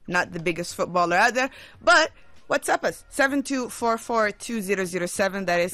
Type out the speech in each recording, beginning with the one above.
not the biggest footballer out there, but WhatsApp us 72442007. That is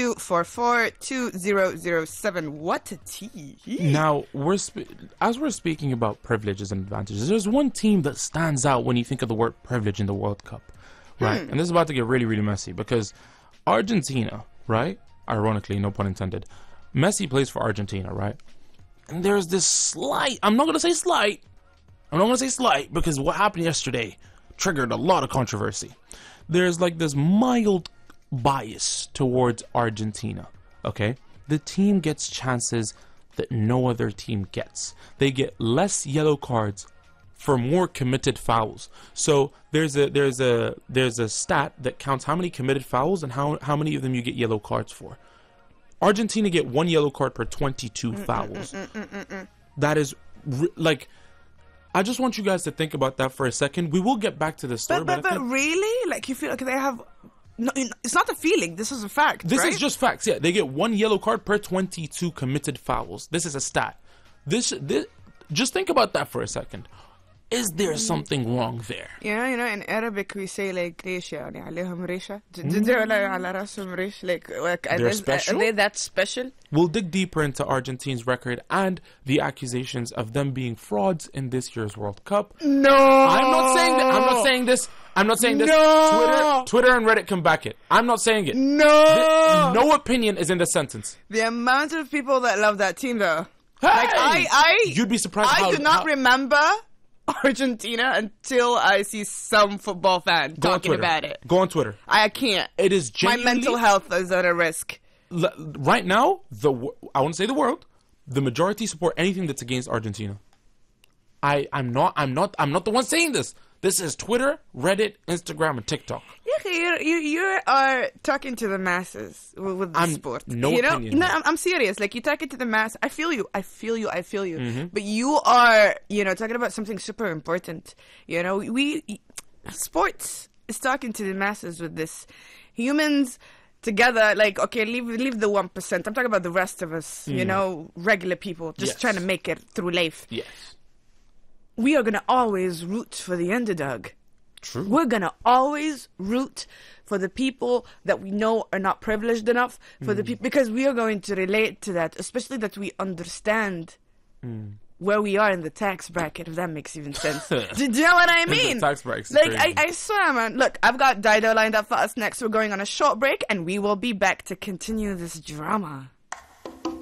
72442007. What a tea! Now, as we're speaking about privileges and advantages, there's one team that stands out when you think of the word privilege in the World Cup, right? And this is about to get really, really messy because Argentina, right? Ironically, no pun intended. Messi plays for Argentina, right? And there's this slight, I'm not going to say slight because what happened yesterday triggered a lot of controversy. There's like this mild bias towards Argentina, okay? The team gets chances that no other team gets. They get less yellow cards for more committed fouls. So there's a stat that counts how many committed fouls and how many of them you get yellow cards for. Argentina get 1 yellow card per 22 fouls. That is like, I just want you guys to think about that for a second. We will get back to this story. But really? Like, you feel like they have... No, it's not a feeling. This is a fact, This right? is just facts, yeah. They get 1 yellow card per 22 committed fouls. This is a stat. This just think about that for a second. Is there something wrong there? You know, in Arabic we say like ريش يعني عليهم ريشة. على راسهم ريش. Like They're special? Are they that special? We'll dig deeper into Argentina's record and the accusations of them being frauds in this year's World Cup. No! I'm not saying this. No! Twitter and Reddit can back it. I'm not saying it. No! No opinion is in the sentence. The amount of people that love that team, though. Hey! Like, You'd be surprised I do not remember Argentina until I see some football fan talking about it. Go on Twitter. I can't. It is genuinely... My mental health is at a risk. Right now, I wouldn't say the world. The majority support anything that's against Argentina. I'm not the one saying this. This is Twitter, Reddit, Instagram, and TikTok. You are talking to the masses with the sport. No opinion. No, I'm serious. Like, you're talking to the mass. I feel you. Mm-hmm. But you are, talking about something super important. Sports is talking to the masses with this. Humans together, like, okay, leave the 1%. I'm talking about the rest of us, regular people just trying to make it through life. Yes. We are going to always root for the underdog. True. We're going to always root for the people that we know are not privileged enough, for the people, because we are going to relate to that, especially that we understand where we are in the tax bracket, if that makes even sense. Do you know what I mean? The tax bracket. Like, I swear, man. Look, I've got Dido lined up for us next. We're going on a short break, and we will be back to continue this drama.